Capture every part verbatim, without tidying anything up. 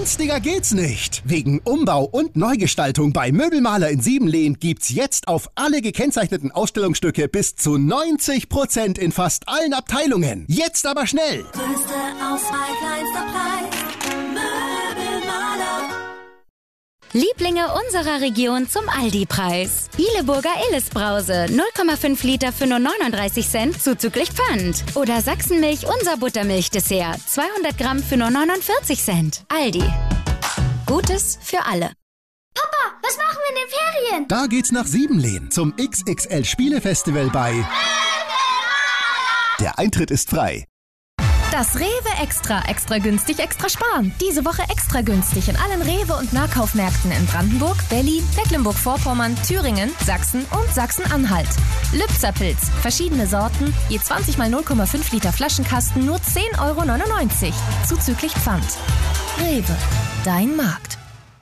Günstiger geht's nicht. Wegen Umbau und Neugestaltung bei Möbelmaler in Siebenlehn gibt's jetzt auf alle gekennzeichneten Ausstellungsstücke bis zu neunzig Prozent in fast allen Abteilungen. Jetzt aber schnell! Größte Auswahl, kleinster Preis. Möbelmaler. Lieblinge unserer Region zum Aldi-Preis. Bieleburger Illes-Brause, null Komma fünf Liter für nur neununddreißig Cent zuzüglich Pfand. Oder Sachsenmilch, unser Buttermilch-Dessert, zweihundert Gramm für nur neunundvierzig Cent. Aldi. Gutes für alle. Papa, was machen wir in den Ferien? Da geht's nach Siebenlehn zum X X L-Spielefestival bei... Der Eintritt ist frei. Das Rewe Extra, extra günstig, extra sparen. Diese Woche extra günstig in allen Rewe- und Nahkaufmärkten in Brandenburg, Berlin, Mecklenburg-Vorpommern, Thüringen, Sachsen und Sachsen-Anhalt. Lübzer-Pilz, verschiedene Sorten, je zwanzig mal null Komma fünf Liter Flaschenkasten, nur zehn Euro neunundneunzig. Zuzüglich Pfand. Rewe, dein Markt.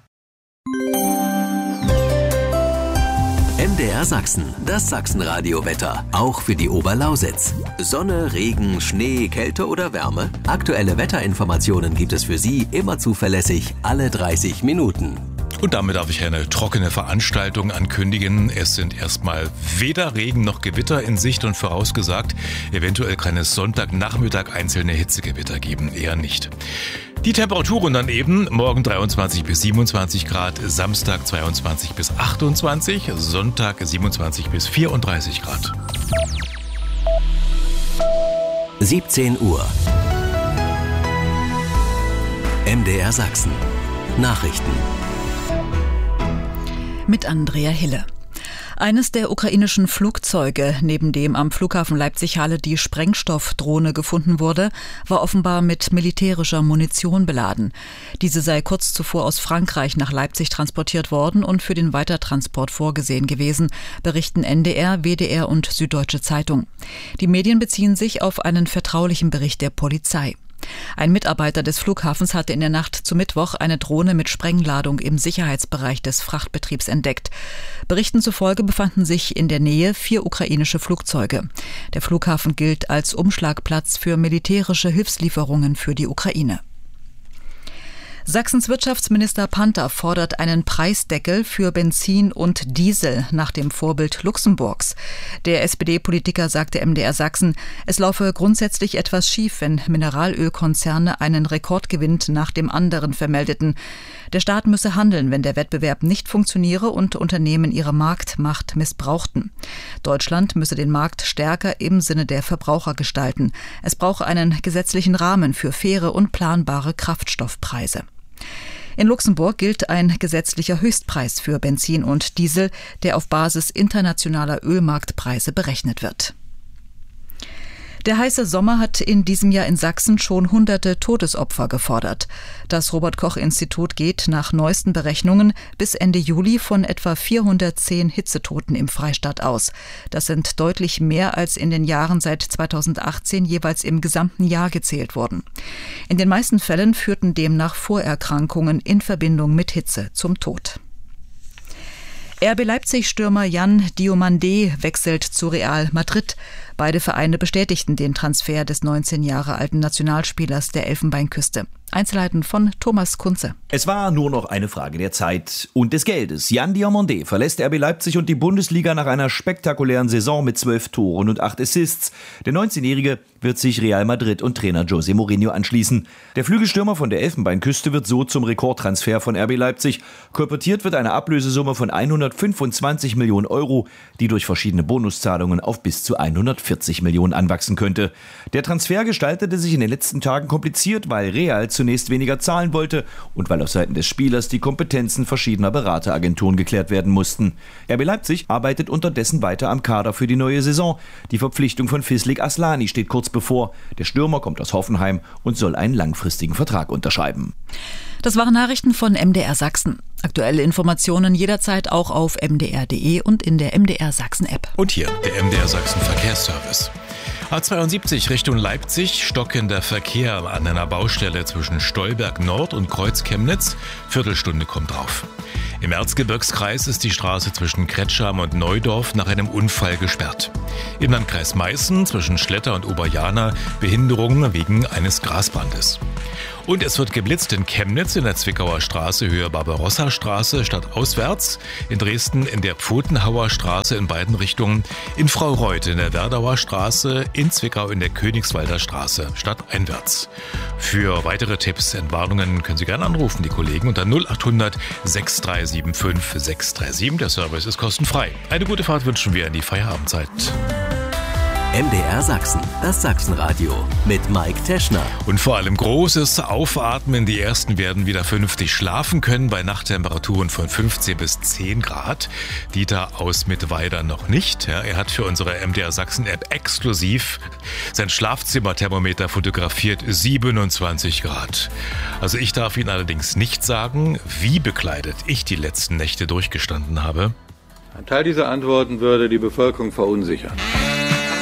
M D R Sachsen, das Sachsenradio-Wetter, auch für die Oberlausitz. Sonne, Regen, Schnee, Kälte oder Wärme? Aktuelle Wetterinformationen gibt es für Sie immer zuverlässig, alle dreißig Minuten. Und damit darf ich eine trockene Veranstaltung ankündigen. Es sind erstmal weder Regen noch Gewitter in Sicht und vorausgesagt, eventuell kann es Sonntagnachmittag einzelne Hitzegewitter geben, eher nicht. Die Temperaturen dann eben, morgen dreiundzwanzig bis siebenundzwanzig Grad, Samstag zweiundzwanzig bis achtundzwanzig, Sonntag siebenundzwanzig bis vierunddreißig Grad. siebzehn Uhr. M D R Sachsen. Nachrichten. Mit Andrea Hille. Eines der ukrainischen Flugzeuge, neben dem am Flughafen Leipzig-Halle die Sprengstoffdrohne gefunden wurde, war offenbar mit militärischer Munition beladen. Diese sei kurz zuvor aus Frankreich nach Leipzig transportiert worden und für den Weitertransport vorgesehen gewesen, berichten N D R, W D R und Süddeutsche Zeitung. Die Medien beziehen sich auf einen vertraulichen Bericht der Polizei. Ein Mitarbeiter des Flughafens hatte in der Nacht zu Mittwoch eine Drohne mit Sprengladung im Sicherheitsbereich des Frachtbetriebs entdeckt. Berichten zufolge befanden sich in der Nähe vier ukrainische Flugzeuge. Der Flughafen gilt als Umschlagplatz für militärische Hilfslieferungen für die Ukraine. Sachsens Wirtschaftsminister Panther fordert einen Preisdeckel für Benzin und Diesel nach dem Vorbild Luxemburgs. Der S P D-Politiker sagte M D R Sachsen, es laufe grundsätzlich etwas schief, wenn Mineralölkonzerne einen Rekordgewinn nach dem anderen vermeldeten. Der Staat müsse handeln, wenn der Wettbewerb nicht funktioniere und Unternehmen ihre Marktmacht missbrauchten. Deutschland müsse den Markt stärker im Sinne der Verbraucher gestalten. Es brauche einen gesetzlichen Rahmen für faire und planbare Kraftstoffpreise. In Luxemburg gilt ein gesetzlicher Höchstpreis für Benzin und Diesel, der auf Basis internationaler Ölmarktpreise berechnet wird. Der heiße Sommer hat in diesem Jahr in Sachsen schon hunderte Todesopfer gefordert. Das Robert-Koch-Institut geht nach neuesten Berechnungen bis Ende Juli von etwa vierhundertzehn Hitzetoten im Freistaat aus. Das sind deutlich mehr als in den Jahren seit zweitausendachtzehn jeweils im gesamten Jahr gezählt wurden. In den meisten Fällen führten demnach Vorerkrankungen in Verbindung mit Hitze zum Tod. R B Leipzig-Stürmer Jan Diomandé wechselt zu Real Madrid. Beide Vereine bestätigten den Transfer des neunzehn Jahre alten Nationalspielers der Elfenbeinküste. Einzelheiten von Thomas Kunze. Es war nur noch eine Frage der Zeit und des Geldes. Jan Diomandé verlässt R B Leipzig und die Bundesliga nach einer spektakulären Saison mit zwölf Toren und acht Assists. Der neunzehnjährige wird sich Real Madrid und Trainer José Mourinho anschließen. Der Flügelstürmer von der Elfenbeinküste wird so zum Rekordtransfer von R B Leipzig. Kolportiert wird eine Ablösesumme von hundertfünfundzwanzig Millionen Euro, die durch verschiedene Bonuszahlungen auf bis zu hundertvierzig Millionen anwachsen könnte. Der Transfer gestaltete sich in den letzten Tagen kompliziert, weil Real zunächst weniger zahlen wollte und weil auf Seiten des Spielers die Kompetenzen verschiedener Berateragenturen geklärt werden mussten. R B Leipzig arbeitet unterdessen weiter am Kader für die neue Saison. Die Verpflichtung von Fislik Aslani steht kurz bevor. Der Stürmer kommt aus Hoffenheim und soll einen langfristigen Vertrag unterschreiben. Das waren Nachrichten von M D R Sachsen. Aktuelle Informationen jederzeit auch auf m d r punkt d e und in der M D R Sachsen App. Und hier der M D R Sachsen Verkehrsservice. A zweiundsiebzig Richtung Leipzig, stockender Verkehr an einer Baustelle zwischen Stolberg Nord und Kreuz Chemnitz. Viertelstunde kommt drauf. Im Erzgebirgskreis ist die Straße zwischen Kretscham und Neudorf nach einem Unfall gesperrt. Im Landkreis Meißen zwischen Schletter und Oberjana Behinderungen wegen eines Grasbandes. Und es wird geblitzt in Chemnitz in der Zwickauer Straße, Höhe Barbarossa-Straße, stadtauswärts. In Dresden in der Pfotenhauer Straße in beiden Richtungen. In Fraureuth in der Werdauer Straße. In Zwickau in der Königswalder Straße, stadteinwärts. Für weitere Tipps, Entwarnungen können Sie gerne anrufen, die Kollegen, unter null acht hundert sechs drei sieben fünf sechs drei sieben. Der Service ist kostenfrei. Eine gute Fahrt wünschen wir in die Feierabendzeit. M D R Sachsen, das Sachsenradio mit Mike Teschner. Und vor allem großes Aufatmen. Die Ersten werden wieder vernünftig schlafen können bei Nachttemperaturen von fünfzehn bis zehn Grad. Dieter aus Mittweida noch nicht. Ja, er hat für unsere M D R Sachsen App exklusiv sein Schlafzimmerthermometer fotografiert, siebenundzwanzig Grad. Also ich darf Ihnen allerdings nicht sagen, wie bekleidet ich die letzten Nächte durchgestanden habe. Ein Teil dieser Antworten würde die Bevölkerung verunsichern.